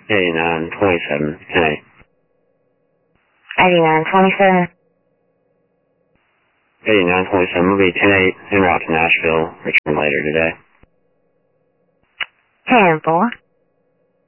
8927. Hey. 8927. 8927 will be 10-8 en route to Nashville. Return later today. 10-4.